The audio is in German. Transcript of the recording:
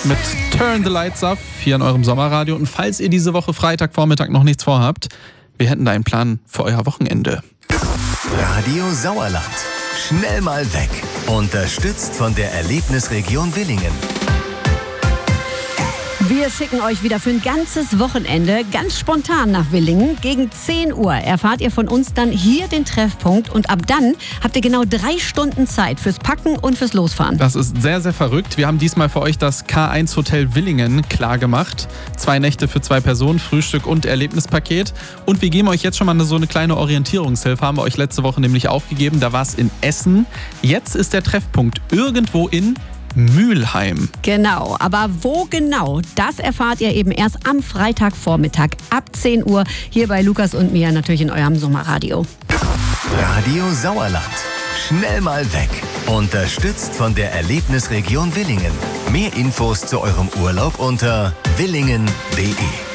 mit Turn the Lights Up hier in eurem Sommerradio. Und falls ihr diese Woche Freitagvormittag noch nichts vorhabt, wir hätten da einen Plan für euer Wochenende. Radio Sauerland. Schnell mal weg. Unterstützt von der Erlebnisregion Willingen. Wir schicken euch wieder für ein ganzes Wochenende ganz spontan nach Willingen. Gegen 10 Uhr erfahrt ihr von uns dann hier den Treffpunkt. Und ab dann habt ihr genau 3 Stunden Zeit fürs Packen und fürs Losfahren. Das ist sehr, sehr verrückt. Wir haben diesmal für euch das K1 Hotel Willingen klar gemacht. 2 Nächte für 2 Personen, Frühstück und Erlebnispaket. Und wir geben euch jetzt schon mal so eine kleine Orientierungshilfe. Haben wir euch letzte Woche nämlich auch gegeben. Da war es in Essen. Jetzt ist der Treffpunkt irgendwo in Mülheim. Genau, aber wo genau, das erfahrt ihr eben erst am Freitagvormittag ab 10 Uhr hier bei Lukas und mir natürlich in eurem Sommerradio. Radio Sauerland. Schnell mal weg. Unterstützt von der Erlebnisregion Willingen. Mehr Infos zu eurem Urlaub unter willingen.de.